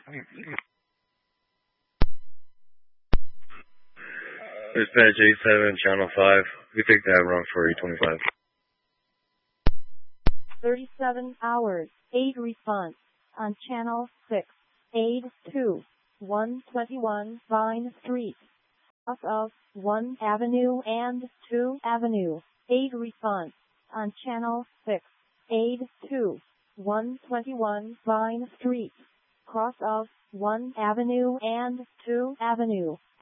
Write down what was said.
Dispatch 87, Channel 5. We take that run for E25. 37 hours, aid response on Channel 6, aid 2, 121 Vine Street, off of 1 Avenue and 2 Avenue, aid response on Channel 6, aid 2, 121 Vine Street, cross of 1 Avenue and 2 Avenue.